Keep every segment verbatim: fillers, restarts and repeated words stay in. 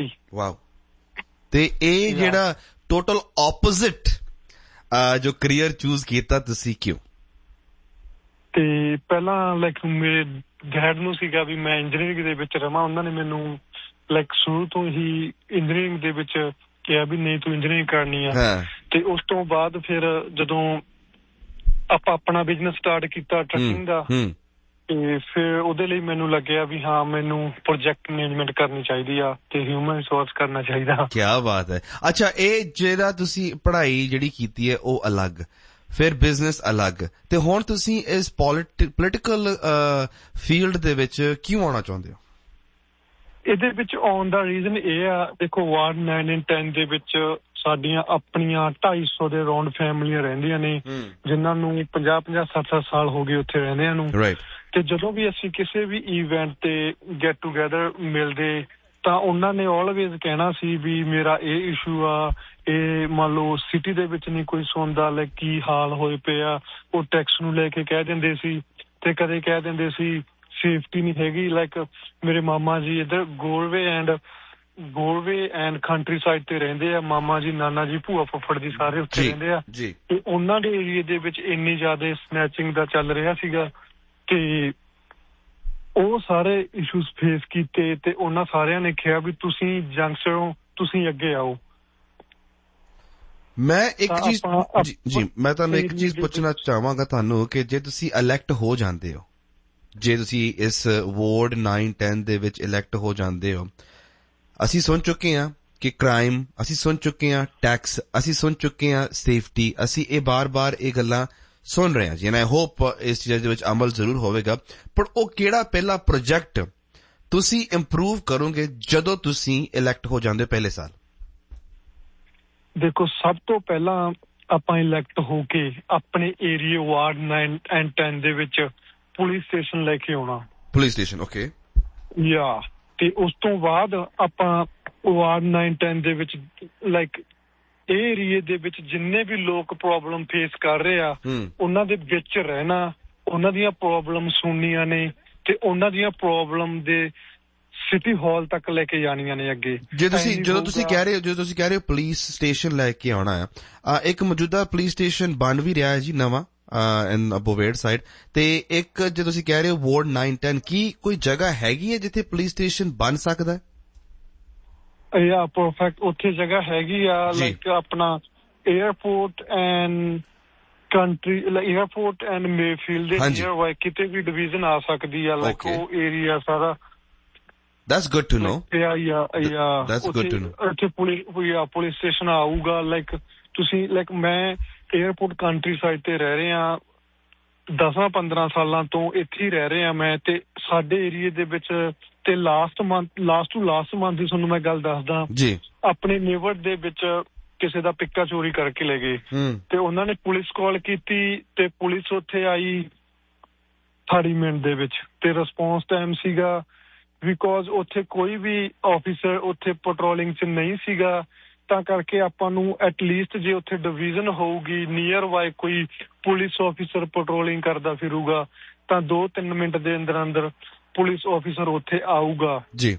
ਸੀ। Wow. ਤੇ ਇਹ ਜਿਹੜਾ ਟੋਟਲ ਆਪੋਜ਼ਿਟ ਜੋ ਕਰੀਅਰ ਚੂਜ਼ ਕੀਤਾ ਤੁਸੀਂ, ਕਿਉਂ? ਤੇ ਪਹਿਲਾਂ ਲਾਈਕ ਮੇਰੇ ਡੈਡ ਨੂੰ ਸੀਗਾ ਵੀ ਮੈਂ ਇੰਜੀਨੀਅਰਿੰਗ ਦੇ ਵਿੱਚ ਰਵਾਂ। ਉਹਨਾਂ ਨੇ ਮੈਨੂੰ ਲਾਈਕ ਸ਼ੁਰੂ ਤੋਂ ਹੀ ਇੰਜੀਨੀਅਰਿੰਗ ਦੇ ਵਿੱਚ ਕਿਹਾ ਵੀ ਨਹੀਂ ਤੂੰ ਇੰਜੀਨੀਅਰਿੰਗ ਕਰਨੀ ਆ। ਤੇ ਉਸ ਤੋਂ ਬਾਅਦ ਫਿਰ ਜਦੋਂ ਆਪਾਂ ਆਪਣਾ ਬਿਜ਼ਨਸ ਸਟਾਰਟ ਕੀਤਾ ਟਰੱਕਿੰਗ ਦਾ, ਤੇ ਫਿਰ ਉਹਦੇ ਲਈ ਮੈਨੂੰ ਲੱਗਿਆ ਵੀ ਹਾਂ ਮੈਨੂੰ ਪ੍ਰੋਜੈਕਟ ਮੈਨੇਜਮੈਂਟ ਕਰਨੀ ਚਾਹੀਦੀ ਆ ਤੇ ਹਿਊਮਨ ਰਿਸੋਰਸ ਕਰਨਾ ਚਾਹੀਦਾ। ਕਿਆ ਬਾਤ ਹੈ। ਅੱਛਾ, ਇਹ ਜਿਹੜਾ ਤੁਸੀਂ ਪੜ੍ਹਾਈ ਜਿਹੜੀ ਕੀਤੀ ਹੈ ਉਹ ਅਲੱਗ, ਫਿਰ ਬਿਜ਼ਨਸ ਅਲੱਗ, ਤੇ ਹੁਣ ਤੁਸੀਂ ਇਸ ਪੋਲੀਟੀਕਲ ਫੀਲਡ ਦੇ ਵਿੱਚ ਕਿਉਂ ਆਉਣਾ ਚਾਹੁੰਦੇ ਹੋ? ਇਹਦੇ ਵਿੱਚ ਆਉਣ ਦਾ ਰੀਜ਼ਨ ਇਹ ਆ, ਦੇਖੋ ਵਾਰਡ ਨਾਈਨ ਐਂਡ ਟੈਨ ਦੇ ਵਿੱਚ ਸਾਡੀਆਂ ਆਪਣੀਆਂ ਢਾਈ ਸੌ ਦੇ ਅਰਾਊਂਡ ਫੈਮਲੀਆਂ ਰਹਿੰਦੀਆਂ ਨੇ, ਜਿਨ੍ਹਾਂ ਨੂੰ ਪੰਜਾਹ ਪੰਜਾਹ ਸੱਠ ਸੱਠ ਸਾਲ ਹੋ ਗਏ ਉੱਥੇ ਰਹਿੰਦਿਆਂ ਨੂੰ। ਤੇ ਜਦੋਂ ਵੀ ਅਸੀਂ ਕਿਸੇ ਵੀ ਈਵੈਂਟ ਤੇ ਗੈਟ ਟੂਗੈਦਰ ਮਿਲਦੇ ਤਾਂ ਉਹਨਾਂ ਨੇ ਆਲਵੇਜ਼ ਕਹਿਣਾ ਸੀ ਵੀ ਮੇਰਾ ਇਹ ਇਸ਼ੂ ਆ, ਇਹ ਮੰਨ ਲਓ ਸਿਟੀ ਦੇ ਵਿੱਚ ਨਹੀਂ ਕੋਈ ਸੁਣਦਾ, ਲਾਈਕ ਕੀ ਹਾਲ ਹੋਏ ਪਏ ਆ। ਉਹ ਟੈਕਸ ਨੂੰ ਲੈ ਕੇ ਕਹਿ ਦਿੰਦੇ ਸੀ, ਤੇ ਕਦੇ ਕਹਿ ਦਿੰਦੇ ਸੀ ਸੇਫਟੀ ਨਹੀਂ ਹੈਗੀ। ਲਾਈਕ ਮੇਰੇ ਮਾਮਾ ਜੀ ਇੱਧਰ ਗੋਲਵੇ ਐਂਡ ਗੋਲਵੇ ਐਂਡ ਕੰਟਰੀ ਸਾਈਡ ਤੇ ਰਹਿੰਦੇ ਆ, ਮਾਮਾ ਜੀ ਨਾਨਾ ਜੀ ਭੂਆ ਫੁੱਫੜ ਜੀ ਸਾਰੇ ਉੱਥੇ ਰਹਿੰਦੇ ਆ। ਤੇ ਉਹਨਾਂ ਦੇ ਏਰੀਏ ਦੇ ਵਿੱਚ ਇੰਨੀ ਜ਼ਿਆਦਾ ਸਨੈਚਿੰਗ ਦਾ ਚੱਲ ਰਿਹਾ ਸੀਗਾ, ਤੇ ਉਹ ਸਾਰੇ ਇਸ਼ੂਜ਼ ਫੇਸ ਕੀਤੇ, ਤੇ ਉਹਨਾਂ ਸਾਰਿਆਂ ਨੇ ਕਿਹਾ ਵੀ ਤੁਸੀਂ ਯੰਗਸਟਰ ਹੋ, ਤੁਸੀਂ ਅੱਗੇ ਆਓ। ਮੈਂ ਇੱਕ ਚੀਜ਼ ਜੀ ਮੈਂ ਤੁਹਾਨੂੰ ਇੱਕ ਚੀਜ਼ ਪੁੱਛਣਾ ਚਾਹਾਂਗਾ ਤੁਹਾਨੂੰ, ਕਿ ਜੇ ਤੁਸੀਂ ਇਲੈਕਟ ਹੋ ਜਾਂਦੇ ਹੋ, ਜੇ ਤੁਸੀਂ ਇਸ ਵਾਰਡ ਨਾਈਨ ਟੈਨ ਦੇ ਵਿੱਚ ਇਲੈਕਟ ਹੋ ਜਾਂਦੇ ਹੋ, ਅਸੀਂ ਸੁਣ ਚੁੱਕੇ ਹਾਂ ਕਿ ਕ੍ਰਾਈਮ, ਅਸੀਂ ਸੁਣ ਚੁੱਕੇ ਹਾਂ ਟੈਕਸ, ਅਸੀਂ ਸੁਣ ਚੁੱਕੇ ਹਾਂ ਸੇਫਟੀ, ਅਸੀਂ ਇਹ ਬਾਰ-ਬਾਰ ਇਹ ਗੱਲਾਂ ਸੁਣ ਰਹੇ ਹਾਂ ਜੀ, ਐਂਡ ਆਈ ਹੋਪ ਇਸ ਚੀਜ਼ ਦੇ ਵਿੱਚ ਅਮਲ ਜ਼ਰੂਰ ਹੋਵੇਗਾ। ਪਰ ਉਹ ਕਿਹੜਾ ਪਹਿਲਾ ਪ੍ਰੋਜੈਕਟ ਤੁਸੀਂ ਇੰਪਰੂਵ ਕਰੋਗੇ ਜਦੋਂ ਤੁਸੀਂ ਇਲੈਕਟ ਹੋ ਜਾਂਦੇ ਪਹਿਲੇ ਸਾਲ? ਦੇਖੋ, ਸਭ ਤੋਂ ਪਹਿਲਾਂ ਆਪਾਂ ਇਲੈਕਟ ਹੋ ਕੇ ਆਪਣੇ ਏਰੀਏ ਵਾਰਡ ਨਾਈਨ ਐਂਡ ਟੈਨ ਦੇ ਵਿੱਚ ਪੁਲਿਸ ਸਟੇਸ਼ਨ ਲੈ ਕੇ ਆਉਣਾ। Police station, okay. ਯਾ, ਤੇ ਉਸ ਤੋਂ ਬਾਅਦ ਆਪਾਂ ਵਾਰਡ ਨਾਈਨ ਟੈਨ ਦੇ ਵਿੱਚ ਲਾਈਕ ਇਹ ਏਰੀਏ ਦੇ ਵਿੱਚ ਜਿੰਨੇ ਵੀ ਲੋਕ ਪ੍ਰੋਬਲਮ ਫੇਸ ਕਰ ਰਹੇ ਆ ਉਹਨਾਂ ਦੇ ਵਿੱਚ ਰਹਿਣਾ, ਉਹਨਾਂ ਦੀਆਂ ਪ੍ਰੋਬਲਮ ਸੁਣਨੀਆਂ ਨੇ, ਤੇ ਉਹਨਾਂ ਦੀਆਂ ਪ੍ਰੋਬਲਮ ਦੇ ਸਿਟੀ ਹਾਲ ਤੱਕ ਲੈ ਕੇ ਜਾਣੀਆਂ ਨੇ ਅੱਗੇ। ਜੇ ਤੁਸੀਂ ਜਦੋਂ ਤੁਸੀਂ ਕਹਿ ਰਹੇ ਹੋ ਜਦੋਂ ਤੁਸੀਂ ਕਹਿ ਰਹੇ ਹੋ ਪੁਲਿਸ ਸਟੇਸ਼ਨ ਲੈ ਕੇ ਆਉਣਾ ਆ, ਇੱਕ ਮੌਜੂਦਾ ਪੁਲਿਸ ਸਟੇਸ਼ਨ ਬਣ ਵੀ ਰਿਹਾ ਹੈ ਜੀ ਨਵਾਂ ਇਨ ਬੋਵੇਡ ਸਾਈਡ, ਤੇ ਇੱਕ ਜੇ ਤੁਸੀਂ ਕਹਿ ਰਹੇ ਹੋ ਵਾਰਡ ਨਾਈਨ ਟੈਨ, ਕੀ ਕੋਈ ਜਗ੍ਹਾ ਹੈਗੀ ਹੈ ਜਿੱਥੇ ਪੁਲਿਸ ਸਟੇਸ਼ਨ ਬਣ ਸਕਦਾ ਹੈ? ਯਾ ਪਰਫੈਕਟ, ਉੱਥੇ ਜਗ੍ਹਾ ਹੈਗੀ ਆ। ਲਾਈਕ ਆਪਣਾ airport and country, airport and Mayfield ਦੇ ਨੀਅਰ ਬਾਈ ਕਿਤੇ ਵੀ ਡਿਵੀਜ਼ਨ ਆ ਸਕਦੀ ਆ, ਲਾਈਕ ਉਹ ਏਰੀਆ ਸਾਰਾ। That's good to know. Yeah, yeah, yeah. That's good to know. ਉੱਥੇ ਪੁਲਿਸ ਪੁਲਿਸ ਸਟੇਸ਼ਨ ਆਊਗਾ। ਲਾਈਕ ਤੁਸੀਂ ਲਾਈਕ ਮੈਂ ਏਅਰਪੋਰਟ ਕੰਟਰੀ ਸਾਈਡ ਤੇ ਰਹਿ ਰਹੇ ਹਾਂ, ਦਸਾਂ ਪੰਦਰਾਂ ਸਾਲਾਂ ਤੋਂ ਇੱਥੇ ਹੀ ਰਹਿ ਰਹੇ ਹਾਂ ਮੈਂ, ਤੇ ਸਾਡੇ ਏਰੀਏ ਦੇ ਵਿੱਚ ਤੇ last month last to last month ਦੀ ਤੁਹਾਨੂੰ ਮੈਂ ਗੱਲ ਦੱਸਦਾ ਜੀ, ਆਪਣੇ ਨੇਬਰ ਦੇ ਵਿੱਚ ਕਿਸੇ ਦਾ ਪਿੱਕਾ ਚੋਰੀ ਕਰਕੇ ਲੈ ਗਏ, ਤੇ ਉਹਨਾਂ ਨੇ ਪੁਲਿਸ ਕਾਲ ਕੀਤੀ, ਤੇ ਪੁਲਿਸ ਉੱਥੇ ਆਈ ਥਰਟੀ ਮਿੰਟ ਦੇ ਵਿੱਚ, ਤੇ ਰਿਸਪੌਂਸ ਟਾਈਮ ਸੀਗਾ ਬਿਕੋਜ਼ ਉੱਥੇ ਕੋਈ ਵੀ ਆਫਿਸਰ ਉੱਥੇ ਪੈਟਰੋਲਿੰਗ 'ਚ ਨਹੀਂ ਸੀਗਾ, ਤਾਂ ਕਰਕੇ ਆਪਾਂ ਨੂੰ ਐਟਲੀਸਟ ਜੇ ਉੱਥੇ ਡਿਵੀਜ਼ਨ ਹੋਊਗੀ ਨੀਅਰ ਬਾਈ ਕੋਈ ਪੁਲਿਸ ਆਫਿਸਰ ਪੈਟਰੋਲਿੰਗ ਕਰਦਾ ਫਿਰੂਗਾ, ਤਾਂ ਦੋ ਤਿੰਨ ਮਿੰਟ ਦੇ ਅੰਦਰ ਅੰਦਰ ਪੁਲਿਸ ਆਫਿਸਰ ਉੱਥੇ ਆਊਗਾ। ਜੀ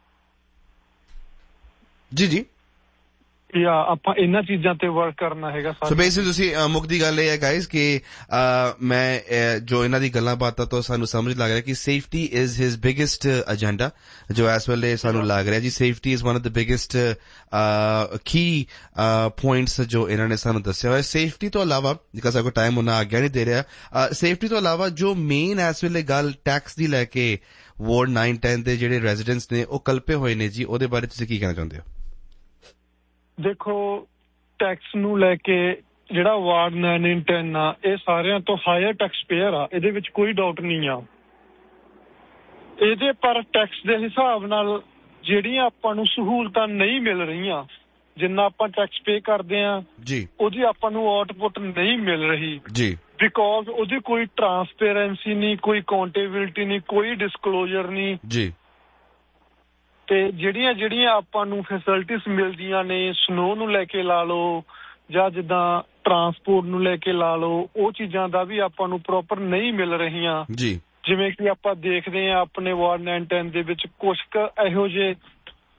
ਜੀ ਜੀ ਯਾ ਆਪਾਂ ਇਹਨਾਂ ਚੀਜ਼ਾਂ ਤੇ ਵਰਕ ਕਰਨਾ ਹੈਗਾ। ਸੋ ਬੇਸਿਕਲੀ ਤੁਸੀਂ ਮੁੱਖ ਦੀ ਗੱਲ ਇਹ ਹੈ ਗਾਇਜ਼ ਕਿ ਮੈਂ ਜੋ ਇਹਨਾਂ ਦੀ ਗੱਲਾਂ ਬਾਤਾਂ ਤੋਂ ਸਾਨੂੰ ਸਮਝ ਲੱਗ ਰਿਹਾ ਕਿ safety is his biggest agenda, ਜੋ ਇਸ ਵੇਲੇ ਸਾਨੂੰ ਲੱਗ ਰਿਹਾ ਜੀ safety is one of the biggest Ki points ਜੋ ਇਹਨਾਂ ਨੇ ਸਾਨੂੰ ਦੱਸਿਆ ਹੋਇਆ। ਸੇਫਟੀ ਤੋਂ ਇਲਾਵਾ, ਬਿਕਾਜ਼ ਸਾਡੇ ਕੋਲ ਟਾਈਮ ਉਹਨਾਂ ਆਗਿਆ ਨਹੀਂ ਦੇ ਰਿਹਾ, ਸੇਫਟੀ ਤੋਂ ਇਲਾਵਾ ਜੋ ਮੇਨ ਇਸ ਵੇਲੇ ਗੱਲ ਟੈਕਸ ਦੀ ਲੈ ਕੇ ਵਾਰਡ ਨਾਈਨ ਟੈਨ ਦੇ ਜਿਹੜੇ ਰੈਜ਼ੀਡੈਂਟਸ ਨੇ ਉਹ ਕਲਪੇ ਹੋਏ ਨੇ ਜੀ, ਉਹਦੇ ਬਾਰੇ ਤੁਸੀਂ ਕੀ ਕਹਿਣਾ ਚਾਹੁੰਦੇ ਹੋ? ਦੇਖੋ, ਟੈਕਸ ਨੂੰ ਲੈ ਕੇ ਜਿਹੜਾ ਵਾਰਡ ਨਾਈਨ ਐਂਡ ਟੈਨ ਆ, ਇਹ ਸਾਰਿਆਂ ਤੋਂ ਹਾਇਰ ਟੈਕਸ ਪੇਅਰ ਆ, ਇਹਦੇ ਵਿੱਚ ਕੋਈ ਡਾਊਟ ਨਹੀਂ ਆ। ਇਹਦੇ ਪਰ ਟੈਕਸ ਦੇ ਹਿਸਾਬ ਨਾਲ ਜਿਹੜੀਆਂ ਆਪਾਂ ਨੂੰ ਸਹੂਲਤਾਂ ਨਹੀਂ ਮਿਲ ਰਹੀਆਂ, ਜਿੰਨਾ ਆਪਾਂ ਟੈਕਸ ਪੇ ਕਰਦੇ ਆ ਜੀ, ਉਹਦੀ ਆਪਾਂ ਨੂੰ ਆਊਟਪੁੱਟ ਨਹੀਂ ਮਿਲ ਰਹੀ ਜੀ, ਬਿਕੋਜ਼ ਉਹਦੀ ਕੋਈ ਟਰਾਂਸਪੇਰੈਂਸੀ ਨਹੀਂ, ਕੋਈ ਅਕਾਊਂਟੇਬਿਲਿਟੀ ਨਹੀਂ, ਕੋਈ ਡਿਸਕਲੋਜ਼ਰ ਨਹੀਂ ਜੀ। ਤੇ ਜਿਹੜੀਆਂ ਜਿਹੜੀਆਂ ਆਪਾਂ ਨੂੰ ਫੈਸਿਲਿਟੀਜ਼ ਮਿਲਦੀਆਂ ਨੇ, ਸਨੋ ਨੂੰ ਲੈ ਕੇ ਲਾ ਲਓ ਜਾਂ ਜਿੱਦਾਂ ਟਰਾਂਸਪੋਰਟ ਨੂੰ ਲੈ ਕੇ ਲਾ ਲਓ, ਉਹ ਚੀਜ਼ਾਂ ਦਾ ਵੀ ਆਪਾਂ ਨੂੰ ਪ੍ਰੋਪਰ ਨਹੀਂ ਮਿਲ ਰਹੀਆਂ ਜੀ। ਜਿਵੇਂ ਕਿ ਆਪਾਂ ਦੇਖਦੇ ਹਾਂ ਆਪਣੇ ਵਾਰਡ ਨਾਈਨ ਟੈਨ ਦੇ ਵਿੱਚ ਕੁਛ ਕੁ ਇਹੋ ਜਿਹੇ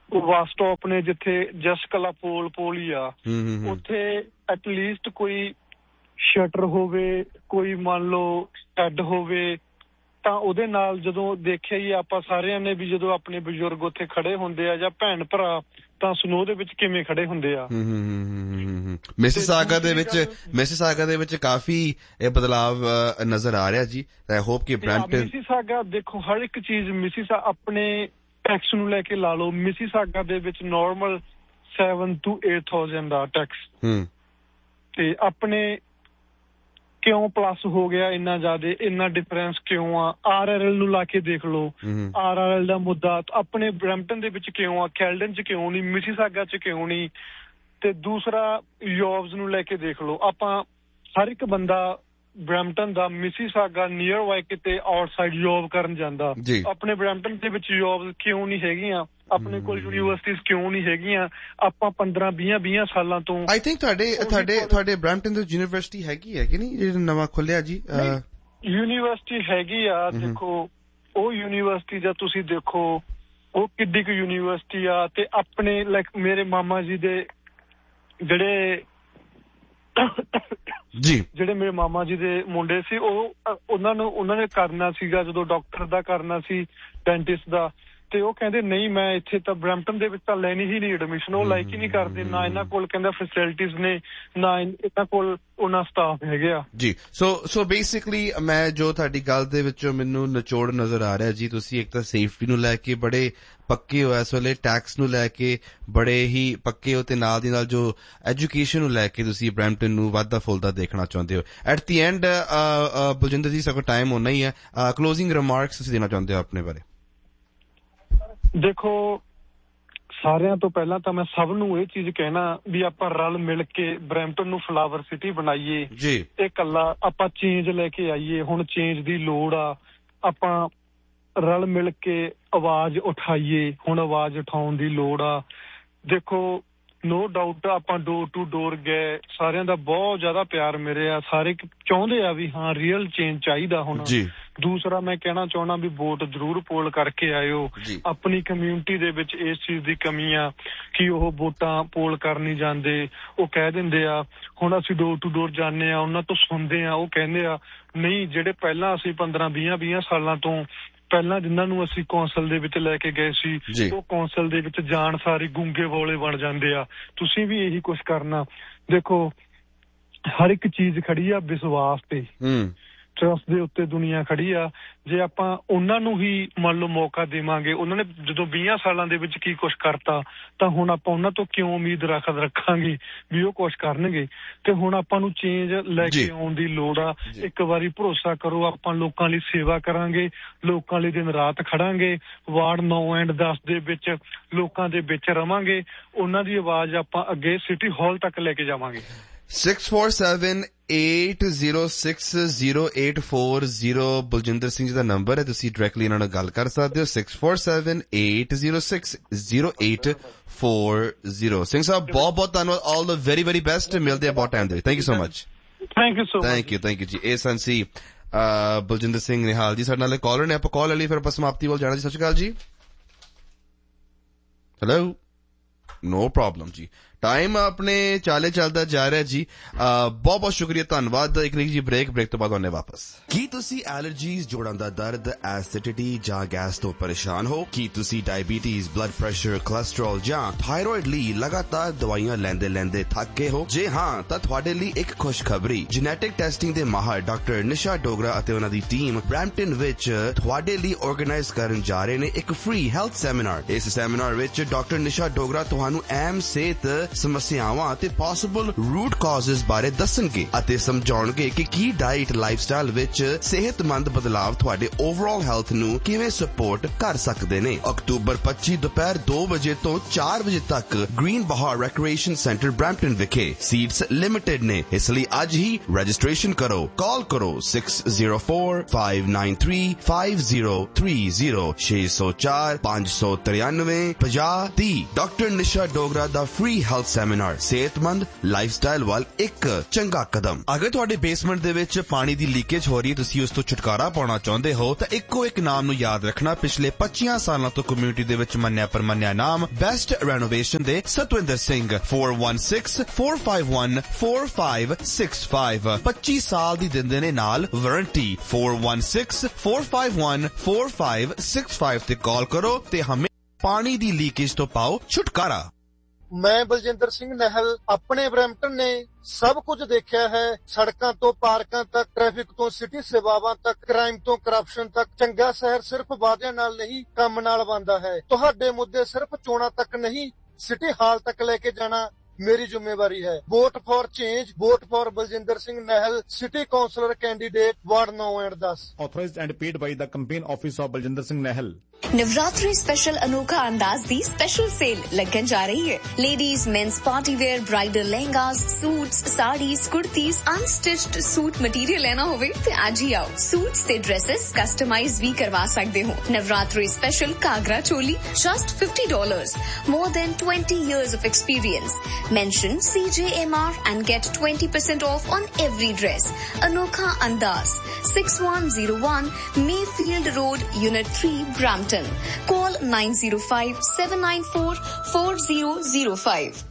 ਬੱਸ ਸਟਾਪ ਨੇ ਜਿੱਥੇ ਜਸ ਕਲਾ ਪੋਲ ਪੋਲ ਹੀ ਆ, ਉੱਥੇ ਐਟਲੀਸਟ ਕੋਈ ਸ਼ਟਰ ਹੋਵੇ, ਕੋਈ ਮੰਨ ਲਓ ਸ਼ੈੱਡ ਹੋਵੇ, ਤਾਂ ਉਹਦੇ ਨਾਲ ਜਦੋਂ ਦੇਖਿਆ ਹੀ ਆਪਾਂ ਸਾਰਿਆਂ ਨੇ ਵੀ ਜਦੋਂ ਆਪਣੇ ਬਜ਼ੁਰਗ ਉੱਥੇ ਖੜੇ ਹੁੰਦੇ ਆ ਜਾਂ ਭੈਣ ਭਰਾ, ਤਾਂ ਸਨੋ ਦੇ ਵਿੱਚ ਕਿਵੇਂ ਖੜੇ ਹੁੰਦੇ ਆ। ਮਿਸਿਸਾਗਾ ਦੇ ਵਿੱਚ ਮਿਸਿਸਾਗਾ ਦੇ ਵਿੱਚ ਕਾਫੀ ਇਹ ਬਦਲਾਵ ਨਜ਼ਰ ਆ ਰਿਹਾ ਜੀ। ਆਈ ਹੋਪ ਕਿ ਬਰੈਂਪਟਨ ਮਿਸਿਸਾਗਾ ਦੇਖੋ ਹਰ ਇੱਕ ਚੀਜ਼ ਮਿਸਿਸਾ ਆਪਣੇ ਟੈਕਸ ਨੂੰ ਲੈ ਕੇ ਲਾ ਲਓ, ਮਿਸਿਸਾਗਾ ਦੇ ਵਿੱਚ normal seven to eight thousand the tax, ਤੇ ਆਪਣੇ ਕਿਉਂ ਪਲੱਸ ਹੋ ਗਿਆ ਇੰਨਾ ਜ਼ਿਆਦਾ, ਇੰਨਾ ਡਿਫਰੈਂਸ ਕਿਉਂ ਆ? ਆਰ ਆਰ ਐਲ ਨੂੰ ਲਾ ਕੇ ਦੇਖ ਲਓ, ਆਰ ਆਰ ਐਲ ਦਾ ਮੁੱਦਾ ਆਪਣੇ ਬਰੈਂਪਟਨ ਦੇ ਵਿੱਚ ਕਿਉਂ ਆ, ਕੈਲਡਨ ਚ ਕਿਉਂ ਨਹੀਂ, ਮਿਸਿਸਾਗਾ ਚ ਕਿਉਂ ਨਹੀਂ? ਤੇ ਦੂਸਰਾ ਜੌਬਸ ਨੂੰ ਲੈ ਕੇ ਦੇਖ ਲਓ, ਆਪਾਂ ਹਰ ਇੱਕ ਬੰਦਾ ਬਰੈਂਪਟਨ ਦਾ ਮਿਸਿਸਾਗਾ ਨੀਅਰ ਬਾਈ ਕਿਤੇ ਆਊਟਸਾਈਡ ਜੌਬ ਕਰਨ ਜਾਂਦਾ, ਆਪਣੇ ਬਰੈਂਪਟਨ ਦੇ ਵਿੱਚ ਜੌਬਸ ਕਿਉਂ ਨਹੀਂ ਹੈਗੀਆਂ? ਆਪਣੇ ਕੋਲ ਯੂਨੀਵਰਸਿਟੀਜ਼ ਕਿਉਂ ਨਹੀਂ ਹੈਗੀਆਂ? ਆਪਾਂ ਪੰਦਰਾਂ ਵੀਹਾਂ ਵੀਹਾਂ ਸਾਲਾਂ ਤੋਂ ਆਈ ਥਿੰਕ ਤੁਹਾਡੇ ਤੁਹਾਡੇ ਤੁਹਾਡੇ ਬਰੈਂਪਟਨ ਦੇ ਯੂਨੀਵਰਸਿਟੀ ਹੈਗੀ ਹੈ ਕਿ ਨਹੀਂ, ਜਿਹੜਾ ਨਵਾਂ ਖੁੱਲਿਆ ਜੀ? ਯੂਨੀਵਰਸਿਟੀ ਹੈਗੀ ਆ, ਦੇਖੋ ਉਹ ਯੂਨੀਵਰਸਿਟੀ ਦਾ ਤੁਸੀਂ ਦੇਖੋ ਉਹ ਕਿੱਡੀ ਕੁ ਯੂਨੀਵਰਸਿਟੀ ਆ। ਤੇ ਆਪਣੇ ਲਾਈਕ ਮੇਰੇ ਮਾਮਾ ਜੀ ਦੇ ਜਿਹੜੇ ਜੀ ਜਿਹੜੇ ਮੇਰੇ ਮਾਮਾ ਜੀ ਦੇ ਮੁੰਡੇ ਸੀ, ਉਹ ਉਹਨਾਂ ਨੂੰ ਉਹਨਾਂ ਨੇ ਕਰਨਾ ਸੀਗਾ ਜਦੋਂ ਡਾਕਟਰ ਦਾ ਕਰਨਾ ਸੀ, ਡੈਂਟਿਸਟ ਦਾ, ਤੇ ਉਹ ਕਹਿੰਦੇ ਨਹੀਂ ਮੈਂ ਇੱਥੇ ਤਾਂ ਬਰੈਂਪਟਨ ਦੇ ਵਿੱਚ ਤਾਂ ਲੈਣੀ ਹੀ ਨਹੀਂ ਐਡਮਿਸ਼ਨ, ਉਹ ਲਾਈਕ ਹੀ ਨਹੀਂ ਕਰਦੇ, ਨਾ ਇਹਨਾਂ ਕੋਲ ਕਹਿੰਦਾ ਫੈਸਿਲਿਟੀਜ਼ ਨੇ, ਨਾ ਇਹਨਾਂ ਕੋਲ ਉਹਨਾਂ ਸਟਾਫ ਹੈਗੇ ਆ ਜੀ। ਸੋ ਸੋ ਬੇਸਿਕਲੀ ਮੈਂ ਜੋ ਤੁਹਾਡੀ ਗੱਲ ਦੇ ਵਿੱਚੋਂ ਮੈਨੂੰ ਨਿਚੋੜ ਨਜ਼ਰ ਆ ਰਿਹਾ ਜੀ, ਤੁਸੀਂ ਇੱਕ ਤਾਂ ਸੇਫਟੀ ਨੂੰ ਲੈ ਕੇ ਬੜੇ ਪੱਕੇ ਹੋ ਇਸ ਵੇਲੇ, ਟੈਕਸ ਨੂੰ ਲੈ ਕੇ ਬੜੇ ਹੀ ਪੱਕੇ ਹੋ, ਤੇ ਨਾਲ ਦੀ ਨਾਲ ਜੋ ਐਜੂਕੇਸ਼ਨ ਨੂੰ ਲੈ ਕੇ ਤੁਸੀਂ ਬਰੈਂਪਟਨ ਨੂੰ ਵੱਧਦਾ ਫੁੱਲਦਾ ਦੇਖਣਾ ਚਾਹੁੰਦੇ ਹੋ। ਐਟ ਦੀ ਐਂਡ ਬਲਜਿੰਦਰ ਜੀ ਸਗੋਂ ਟਾਈਮ ਹੋਣਾ ਹੀ ਹੈ, ਕਲੋਜ਼ਿੰਗ ਰਿਮਾਰਕਸ ਤੁਸੀਂ ਦੇਣਾ ਚਾਹੁੰਦੇ ਹੋ ਆਪਣੇ ਬਾਰੇ? ਦੇਖੋ ਸਾਰਿਆਂ ਤੋਂ ਪਹਿਲਾਂ ਤਾਂ ਮੈਂ ਸਭ ਨੂੰ ਇਹ ਚੀਜ਼ ਕਹਿਣਾ ਵੀ ਆਪਾਂ ਰਲ ਮਿਲ ਕੇ ਬਰੈਂਪਟਨ ਨੂੰ ਫਲਾਵਰ ਸਿਟੀ ਬਣਾਈਏ ਜੀ। ਇਹ ਇਕੱਲਾ ਆਪਾਂ ਚੇਂਜ ਲੈ ਕੇ ਆਈਏ, ਹੁਣ ਚੇਂਜ ਦੀ ਲੋੜ ਆ, ਆਪਾਂ ਰਲ ਮਿਲ ਕੇ ਆਵਾਜ਼ ਉਠਾਈਏ, ਹੁਣ ਆਵਾਜ਼ ਉਠਾਉਣ ਦੀ ਲੋੜ ਆ। ਦੇਖੋ ਨੋ ਡਾਊਟ ਆਪਾਂ ਡੋਰ ਟੂ ਡੋਰ ਗਏ, ਸਾਰਿਆਂ ਦਾ ਬਹੁਤ ਜ਼ਿਆਦਾ ਪਿਆਰ ਮਿਲਿਆ, ਸਾਰੇ ਚਾਹੁੰਦੇ ਆ ਵੀ ਹਾਂ ਰੀਅਲ ਚੇਂਜ ਚਾਹੀਦਾ ਹੁਣ। ਦੂਸਰਾ ਮੈਂ ਕਹਿਣਾ ਚਾਹੁੰਦਾ ਵੀ ਵੋਟ ਜ਼ਰੂਰ ਪੋਲ ਕਰਕੇ ਆਇਓ। ਆਪਣੀ ਕਮਿਊਨਿਟੀ ਦੇ ਵਿੱਚ ਇਸ ਚੀਜ਼ ਦੀ ਕਮੀ ਆ ਕਿ ਉਹ ਵੋਟਾਂ ਪੋਲ ਕਰ ਨਹੀਂ ਜਾਂਦੇ, ਉਹ ਕਹਿ ਦਿੰਦੇ ਆ, ਹੁਣ ਅਸੀਂ ਡੋਰ ਟੂ ਡੋਰ ਜਾਂਦੇ ਆ, ਉਹਨਾਂ ਤੋਂ ਸੁਣਦੇ ਆ, ਉਹ ਕਹਿੰਦੇ ਆ ਨਹੀਂ ਜਿਹੜੇ ਪਹਿਲਾਂ ਅਸੀਂ ਪੰਦਰਾਂ ਵੀਹਾਂ ਵੀਹਾਂ ਸਾਲਾਂ ਤੋਂ ਪਹਿਲਾਂ ਜਿਨ੍ਹਾਂ ਨੂੰ ਅਸੀਂ ਕੌਂਸਲ ਦੇ ਵਿੱਚ ਲੈ ਕੇ ਗਏ ਸੀ, ਉਹ ਕੌਂਸਲ ਦੇ ਵਿੱਚ ਜਾਣ ਸਾਰੀ ਗੂੰਗੇ ਬੋਲੇ ਬਣ ਜਾਂਦੇ ਆ। ਤੁਸੀਂ ਵੀ ਇਹੀ ਕੁਛ ਕਰਨਾ। ਦੇਖੋ ਹਰ ਇੱਕ ਚੀਜ਼ ਖੜੀ ਆ ਵਿਸ਼ਵਾਸ ਤੇ, ਟਰਸਟ ਦੇ ਉੱਤੇ ਦੁਨੀਆ ਖੜੀ ਆ। ਜੇ ਆਪਾਂ ਉਹਨਾਂ ਨੂੰ ਹੀ ਮੰਨ ਲਓ ਮੌਕਾ ਦੇਵਾਂਗੇ, ਉਹਨਾਂ ਨੇ ਜਦੋਂ ਵੀਹਾਂ ਸਾਲਾਂ ਦੇ ਵਿੱਚ ਕੀ ਕੁਛ ਕਰਤਾ, ਤਾਂ ਹੁਣ ਆਪਾਂ ਉਹਨਾਂ ਤੋਂ ਕਿਉਂ ਉਮੀਦ ਰੱਖ ਰੱਖਾਂਗੇ ਵੀ ਉਹ ਕੁਛ ਕਰਨਗੇ? ਤੇ ਹੁਣ ਆਪਾਂ ਨੂੰ ਚੇਂਜ ਲੈ ਕੇ ਆਉਣ ਦੀ ਲੋੜ ਆ। ਇੱਕ ਵਾਰੀ ਭਰੋਸਾ ਕਰੋ, ਆਪਾਂ ਲੋਕਾਂ ਲਈ ਸੇਵਾ ਕਰਾਂਗੇ, ਲੋਕਾਂ ਲਈ ਦਿਨ ਰਾਤ ਖੜਾਂਗੇ, ਵਾਰਡ ਨੌ ਐਂਡ ਦਸ ਦੇ ਵਿੱਚ ਲੋਕਾਂ ਦੇ ਵਿੱਚ ਰਵਾਂਗੇ, ਉਹਨਾਂ ਦੀ ਆਵਾਜ਼ ਆਪਾਂ ਅੱਗੇ ਸਿਟੀ ਹਾਲ ਤੱਕ ਲੈ ਕੇ ਜਾਵਾਂਗੇ। Six four seven eight zero six zero eight four zero Baljinder Singh ji ਦਾ ਨੰਬਰ ਹੈ, ਤੁਸੀਂ ਡਾਇਰੈਕਟਲੀ ਇਹਨਾਂ ਨਾਲ ਗੱਲ ਕਰ ਸਕਦੇ ਹੋ। Six four seven eight zero six zero eight four zero. Singh Sahib ਬਹੁਤ ਬਹੁਤ ਧੰਨਵਾਦ, ਆਲ ਦਾ ਵੈਰੀ ਵੈਰੀ ਬੈਸਟ, ਮਿਲਦੇ ਆ ਬਹੁਤ ਟਾਈਮ ਦੇ ਵਿੱਚ। Thank you so much. Thank you so much. Thank you thank you ਜੀ। ਇਹ ਸਨ ਸੀ ਬਲਜਿੰਦਰ ਸਿੰਘ ਨਿਹਾਲ ਜੀ ਸਾਡੇ ਨਾਲ ਕਾਲਰ ਨੇ। ਆਪਾਂ ਕਾਲ ਲਈ ਫਿਰ ਆਪਾਂ ਸਮਾਪਤੀ ਵੱਲ ਜਾਣਾ ਜੀ। ਸਤਿ ਸ਼੍ਰੀ ਅਕਾਲ ਜੀ। ਹੈਲੋ। ਨੋ ਪ੍ਰੋਬਲਮ ਜੀ, ਟਾਈਮ ਆਪਣੇ ਚਾਲੇ ਚੱਲਦਾ ਜਾ ਰਿਹਾ ਜੀ। ਬਹੁਤ ਬਹੁਤ ਸ਼ੁਕਰੀਆ, ਧੰਨਵਾਦ। ਇੱਕ ਜੀ ਬ੍ਰੇਕ ਬ੍ਰੇਕ ਤੋਂ ਬਾਅਦ ਆਉਂਦੇ ਵਾਪਸ। ਕੀ ਤੁਸੀਂ ਐਲਰਜੀਜ਼, ਜੋੜਾਂ ਦਾ ਦਰਦ, ਐਸਿਡਿਟੀ ਜਾਂ ਗੈਸ ਤੋਂ ਪਰੇਸ਼ਾਨ ਹੋ? ਕੀ ਤੁਸੀਂ ਡਾਇਬੀਟੀਜ਼, ਬਲੱਡ ਪ੍ਰੈਸ਼ਰ, ਕੋਲੈਸਟਰੋਲ ਜਾਂ ਥਾਇਰੋਇਡ ਲਈ ਲਗਾਤਾਰ ਦਵਾਈਆਂ ਲੈਂਦੇ ਲੈਂਦੇ ਥੱਕ ਗਏ ਹੋ? ਜੇ ਹਾਂ ਤਾਂ ਤੁਹਾਡੇ ਲਈ ਇੱਕ ਖੁਸ਼ਖਬਰੀ, ਜੈਨੇਟਿਕ ਟੈਸਟਿੰਗ ਦੇ ਮਾਹਰ ਡਾਕਟਰ ਨਿਸ਼ਾ ਡੋਗਰਾ ਅਤੇ ਉਹਨਾਂ ਦੀ ਟੀਮ ਬਰੈਂਪਟਨ ਵਿੱਚ ਤੁਹਾਡੇ ਲਈ ਆਰਗੇਨਾਈਜ਼ ਕਰਨ ਜਾ ਰਹੇ ਨੇ ਇੱਕ ਫ੍ਰੀ ਹੈਲਥ ਸੈਮੀਨਾਰ। ਇਸ ਸੈਮੀਨਾਰ ਵਿੱਚ ਡਾਕਟਰ ਨਿਸ਼ਾ ਡੋਗਰਾ ਤੁਹਾਨੂੰ ਅਹਿਮ ਸਿਹਤ ਸਮੱਸਿਆਵਾਂ ਅਤੇ ਪੋਸੀਬਲ ਰੂਟ ਕਾਜ਼ਸ ਬਾਰੇ ਦੱਸਣਗੇ ਅਤੇ ਸਮਝਾਉਣਗੇ ਕਿ ਕੀ ਡਾਈਟ, ਲਾਈਫਸਟਾਈਲ ਵਿੱਚ ਸਿਹਤਮੰਦ ਬਦਲਾਵ ਤੁਹਾਡੇ ਓਵਰਆਲ ਹੈਲਥ ਨੂੰ ਕਿਵੇਂ ਸਪੋਰਟ ਕਰ ਸਕਦੇ ਨੇ। ਅਕਤੂਬਰ ਪੱਚੀ ਦੁਪਹਿਰ ਦੋ ਵਜੇ ਤੋਂ ਚਾਰ ਵਜੇ ਤੱਕ ਗ੍ਰੀਨ ਬਹਾਰ ਰੈਕ੍ਰੀਏਸ਼ਨ ਸੈਂਟਰ ਬਰੈਂਪਟਨ ਵਿਖੇ। ਸੀਟਸ ਲਿਮਿਟਡ ਨੇ, ਇਸ ਲਈ ਅੱਜ ਹੀ ਰਜਿਸਟ੍ਰੇਸ਼ਨ ਕਰੋ। ਕਾਲ ਕਰੋ six zero four five nine three five zero three zero ਛੇ ਸੌ ਚਾਰ ਪੰਜ ਸੌ ਤਰਿਆਨਵੇਂ ਪੰਜਾਹ ਤੀਹ। ਡਾਕਟਰ ਨਿਸ਼ਾ ਡੋਗਰਾ ਦਾ ਫ੍ਰੀ ਹੈਲਥ ਹੈਲਥ ਸੈਮੀਨਾਰ, ਸਿਹਤਮੰਦ ਲਾਈਫਸਟਾਈਲ ਵੱਲ ਇੱਕ ਚੰਗਾ ਕਦਮ। ਅਗਰ ਤੁਹਾਡੇ ਬੇਸਮੈਂਟ ਦੇ ਵਿੱਚ ਪਾਣੀ ਦੀ ਲੀਕੇਜ ਹੋ ਰਹੀ ਹੈ, ਤੁਸੀਂ ਉਸ ਤੋਂ ਛੁਟਕਾਰਾ ਪਾਉਣਾ ਚਾਹੁੰਦੇ ਹੋ ਤਾਂ ਇੱਕੋ ਇੱਕ ਨਾਮ ਨੂੰ ਯਾਦ ਰੱਖਣਾ। ਪਿਛਲੇ ਪੱਚੀਆਂ ਸਾਲਾਂ ਤੋਂ ਕਮਿਊਨਿਟੀ ਦੇ ਵਿੱਚ ਮੰਨਿਆ ਪਰਮੰਨਿਆ ਨਾਮ ਬੈਸਟ ਰੈਨੋਵੇਸ਼ਨ ਦੇ Satwinder Singh. four one six, four five one, four five six five ਪੱਚੀ ਸਾਲ ਦੀ ਦਿੰਦੇ ਨੇ ਨਾਲ warranty. four one six, four five one, four five six five ਤੇ ਕਾਲ ਕਰੋ ਤੇ ਹਮੇ ਪਾਣੀ ਦੀ ਲੀਕੇਜ ਤੋਂ ਪਾਓ ਛੁਟਕਾਰਾ। ਮੈਂ ਬਲਜਿੰਦਰ ਸਿੰਘ ਨਹਿਲ ਆਪਣੇ ਬਰੈਂਪਟਨ ਨੇ ਸਭ ਕੁਝ ਦੇਖਿਆ ਹੈ। ਸੜਕਾਂ ਤੋਂ ਪਾਰਕਾਂ ਤੱਕ, ਟ੍ਰੈਫਿਕ ਤੋਂ ਸਿਟੀ ਸੇਵਾਵਾਂ ਤੱਕ, ਕ੍ਰਾਈਮ ਤੋਂ ਕਰਪਸ਼ਨ ਤੱਕ। ਚੰਗਾ ਸ਼ਹਿਰ ਸਿਰਫ ਵਾਅਦਿਆਂ ਨਾਲ ਨਹੀਂ, ਕੰਮ ਨਾਲ ਬਣਦਾ ਹੈ। ਤੁਹਾਡੇ ਮੁੱਦੇ ਸਿਰਫ ਚੋਣਾਂ ਤੱਕ ਨਹੀਂ, ਸਿਟੀ ਹਾਲ ਤੱਕ ਲੈ ਕੇ ਜਾਣਾ ਮੇਰੀ ਜ਼ਿੰਮੇਵਾਰੀ ਹੈ। Vote for change, vote for Baljinder Singh ਨਹਿਲ, city councillor candidate, ward ਨौ and ten। Authorized and paid by the campaign office of Baljinder Singh Nahal। Navratri special अनोखा अंदाज दी स्पेशल सेल लगन जा रही है। Ladies, mains party wear, bridal lehengas, suits, saris, kurtis, unstitched suit material लेना होवे ते आज ही आओ। सूट्स ते ड्रेसेस कस्टमाइज भी करवा सकते हो। Navratri special कागरा choli just fifty dollars। More than twenty years of experience। Mention C J M R and get twenty percent off on every dress। Anokha Andaz, six one zero one Mayfield Road, Unit three, Brampton। Call nine zero five, seven nine four, four zero zero five।